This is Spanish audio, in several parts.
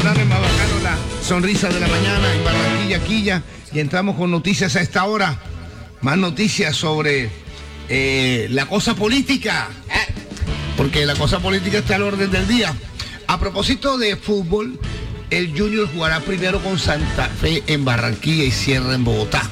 temprano es más bacano la sonrisa de la mañana en Barranquilla, Quilla, y entramos con noticias a esta hora. Más noticias sobre la cosa política, porque la cosa política está al orden del día. A propósito de fútbol, el Junior jugará primero con Santa Fe en Barranquilla y cierra en Bogotá.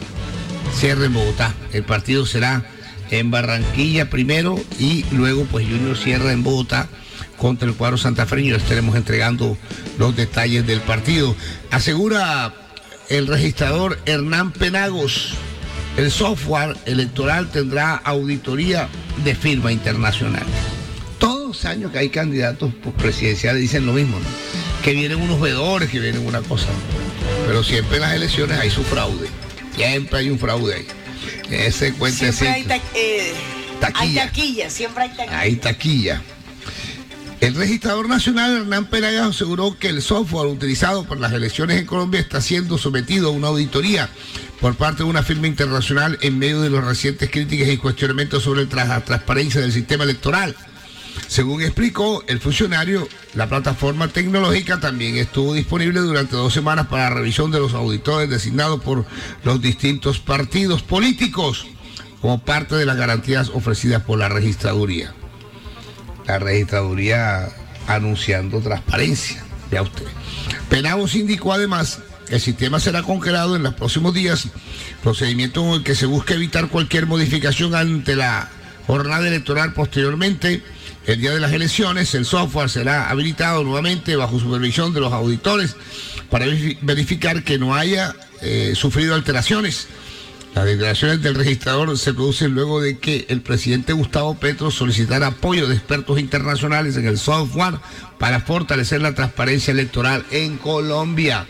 El partido será en Barranquilla primero y luego pues Junior cierra en Bogotá contra el cuadro santafreño. Estaremos entregando los detalles del partido. Asegura el registrador Hernán Penagos, el software electoral tendrá auditoría de firma internacional. Todos los años que hay candidatos presidenciales dicen lo mismo, ¿no? Que vienen unos veedores, que vienen una cosa. Pero siempre en las elecciones hay su fraude. Siempre hay un fraude ahí. Ese cuentecito. Siempre hay taquilla, siempre hay taquilla. Hay taquilla. El registrador nacional Hernán Penagos aseguró que el software utilizado por las elecciones en Colombia está siendo sometido a una auditoría por parte de una firma internacional en medio de los recientes críticas y cuestionamientos sobre la transparencia del sistema electoral. Según explicó el funcionario, la plataforma tecnológica también estuvo disponible durante 2 semanas para la revisión de los auditores designados por los distintos partidos políticos como parte de las garantías ofrecidas por la registraduría. La registraduría anunciando transparencia, vea usted. Penagos indicó además que el sistema será congelado en los próximos días, procedimiento en el que se busca evitar cualquier modificación ante la jornada electoral. Posteriormente, el día de las elecciones, el software será habilitado nuevamente bajo supervisión de los auditores para verificar que no haya sufrido alteraciones. Las declaraciones del registrador se producen luego de que el presidente Gustavo Petro solicitara apoyo de expertos internacionales en el software para fortalecer la transparencia electoral en Colombia.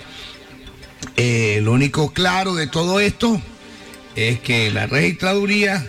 Lo único claro de todo esto es que la registraduría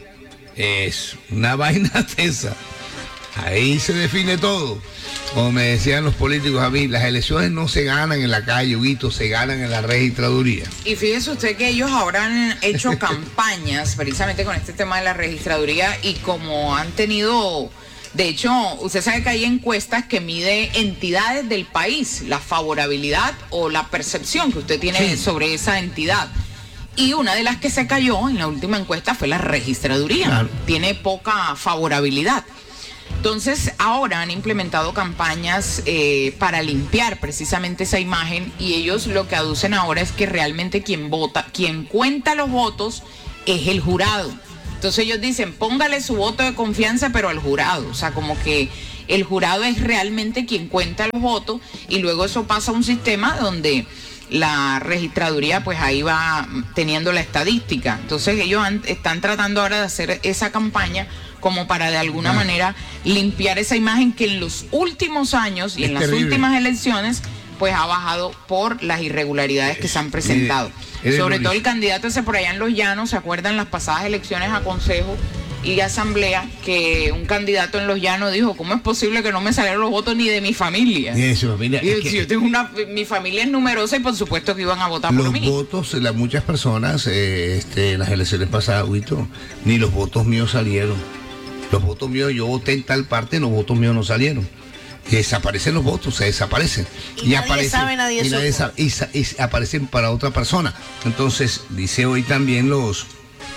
es una vaina tesa. Ahí se define todo. Como me decían los políticos a mí, las elecciones no se ganan en la calle, Huguito, se ganan en la registraduría. Y fíjese usted que ellos ahora han hecho campañas precisamente con este tema de la registraduría y como han tenido, de hecho, usted sabe que hay encuestas que mide entidades del país, la favorabilidad o la percepción que usted tiene sobre esa entidad. Y una de las que se cayó en la última encuesta fue la registraduría. Claro. Tiene poca favorabilidad. Entonces, ahora han implementado campañas para limpiar precisamente esa imagen y ellos lo que aducen ahora es que realmente quien cuenta los votos es el jurado. Entonces ellos dicen, póngale su voto de confianza, pero al jurado. O sea, como que el jurado es realmente quien cuenta los votos y luego eso pasa a un sistema donde la registraduría pues ahí va teniendo la estadística. Entonces ellos están tratando ahora de hacer esa campaña como para de alguna manera limpiar esa imagen que en los últimos años y en las últimas elecciones pues ha bajado por las irregularidades que se han presentado. Sobre todo el candidato ese por allá en Los Llanos, ¿se acuerdan las pasadas elecciones a consejo y asamblea? Que un candidato en Los Llanos dijo, ¿cómo es posible que no me salieron los votos ni de mi familia? Ni de su familia. Y si yo tengo mi familia es numerosa y por supuesto que iban a votar por mí. Los votos, muchas personas, en las elecciones pasadas, Huito, ni los votos míos salieron. Los votos míos, yo voté en tal parte, los votos míos no salieron. Y desaparecen los votos, se desaparecen. Y nadie aparecen, sabe, nadie sabe. Y aparecen para otra persona. Entonces, dice hoy también los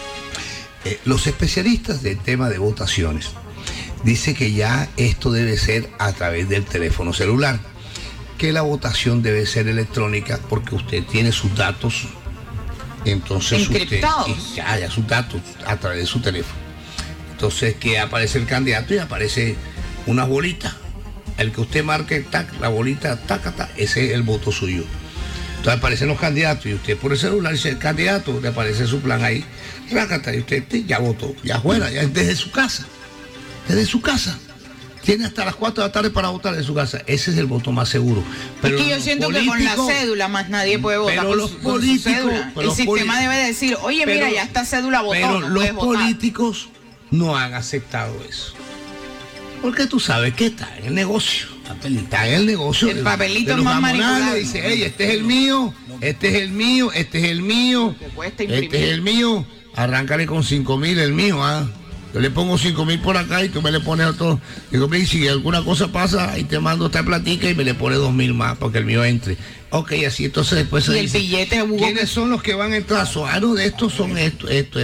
especialistas del tema de votaciones. Dice que ya esto debe ser a través del teléfono celular. Que la votación debe ser electrónica porque usted tiene sus datos. Entonces encriptados. Usted, ya sus datos a través de su teléfono. Entonces que aparece el candidato y aparece una bolita. El que usted marque, tac, la bolita, tac, ese es el voto suyo. Entonces aparecen los candidatos y usted por el celular dice el candidato, le aparece su plan ahí, rácata, y usted ya votó, ya fuera, ya desde su casa. Desde su casa. Tiene hasta las 4 de la tarde para votar en su casa. Ese es el voto más seguro. Pero es que yo siento que con la cédula más nadie puede votar. Pero los políticos. El sistema debe decir, oye, mira, ya esta cédula votó. Pero no los votar. políticos no han aceptado eso. Porque tú sabes que está en el negocio. Está en el negocio. El papelito es más manipulado. Dice, hey, este es el mío, este es el mío, este es el mío, este es el mío. Arráncale con 5,000 el mío, Yo le pongo 5,000 por acá y tú me le pones otro. Digo, mira, si alguna cosa pasa, ahí te mando esta platica y me le pones 2,000 más para que el mío entre. Ok, así entonces después se y dice, el billete, Hugo, ¿quiénes son los que van a entrar? No, de estos son esto.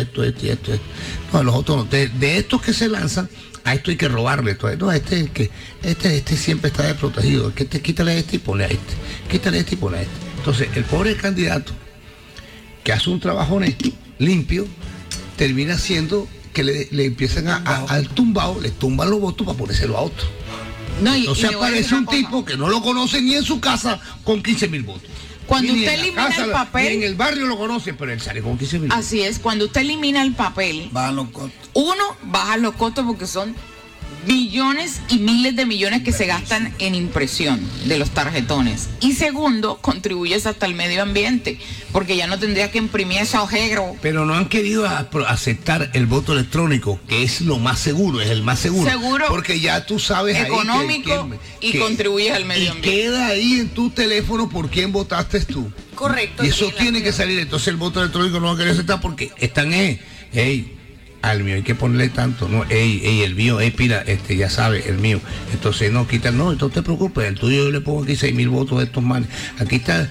No, los otros no. De estos que se lanzan, a esto hay que robarle. Entonces, no, este siempre está desprotegido. Quítale a este y ponle a este. Quítale a este y ponle a este. Entonces, el pobre candidato que hace un trabajo honesto, limpio, termina siendo que le empiezan al tumbao, le tumban los votos para ponérselo a otro. no, Entonces le voy a decir aparece un una cosa. tipo que no lo conoce ni en su casa con 15,000 votos. Cuando Ni usted en la elimina casa, el papel, ni en el barrio lo conoce, pero él sale con 15,000 votos. así es, cuando usted elimina el papel, Bajan los costos. uno, baja los costos porque son billones y miles de millones que se gastan en impresión de los tarjetones. Y segundo, contribuyes hasta el medio ambiente, porque ya no tendrías que imprimir ese ojegro. Pero no han querido aceptar el voto electrónico, que es lo más seguro, es el más seguro. Seguro, porque ya tú sabes económico ahí y contribuyes al medio y ambiente. queda ahí en tu teléfono por quién votaste tú. Correcto. Y eso en la tiene que ciudad. salir. Entonces el voto electrónico no va a querer aceptar porque están, al mío hay que ponerle tanto, no, el mío, mira, ya sabe, el mío. Entonces no, quitan, no, entonces no te preocupes, el tuyo yo le pongo aquí 6,000 votos de estos manes. Aquí está,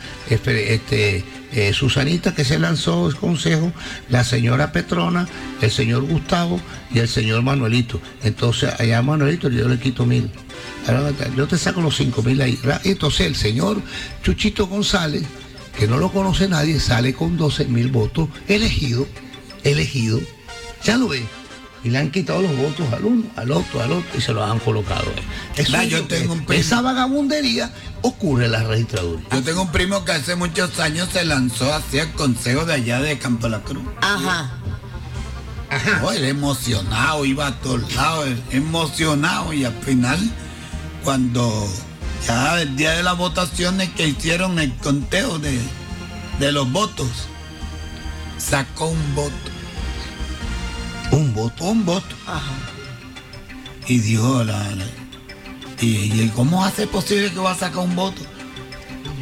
Susanita que se lanzó el consejo, la señora Petrona, el señor Gustavo y el señor Manuelito. Entonces allá a Manuelito yo le quito 1,000. Ahora, yo te saco los 5,000 ahí. Entonces el señor Chuchito González, que no lo conoce nadie, sale con 12,000 votos elegido. Ya lo ve. Y le han quitado los votos al uno, al otro, y se los han colocado. Esa vagabundería ocurre en la registraduría. Yo tengo un primo que hace muchos años se lanzó hacia el consejo de allá de Campo La Cruz. Ajá. Oh, él emocionado, iba a todos lados, emocionado, y al final, cuando ya el día de las votaciones que hicieron el conteo de los votos, sacó un voto. Un voto. Ajá. Y dijo, ¿y cómo hace posible que va a sacar un voto?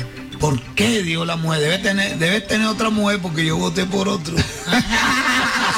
¿Por qué? Dijo la mujer, debe tener otra mujer porque yo voté por otro.